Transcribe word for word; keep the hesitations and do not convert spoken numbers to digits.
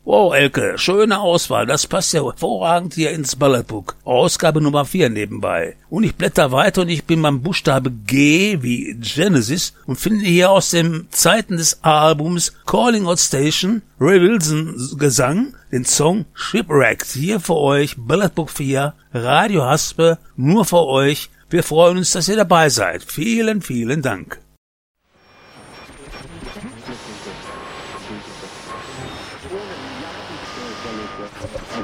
Wow, Elke, schöne Auswahl, das passt ja hervorragend hier ins Balletbook. Ausgabe Nummer vier nebenbei. Und ich blätter weiter und ich bin beim Buchstabe G wie Genesis und finde hier aus den Zeiten des Albums Calling Out Station Ray Wilson Gesang den Song Shipwrecked. Hier für euch, Balletbook vier, Radio Haspe, nur für euch. Wir freuen uns, dass ihr dabei seid. Vielen, vielen Dank.